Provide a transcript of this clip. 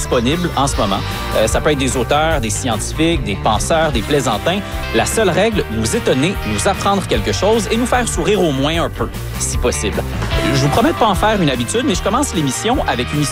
disponibles en ce moment. Ça peut être des auteurs, des scientifiques, des penseurs, des plaisantins. La seule règle, nous étonner, nous apprendre quelque chose et nous faire sourire au moins un peu, si possible. Je vous promets de pas en faire une habitude, mais je commence l'émission avec une histoire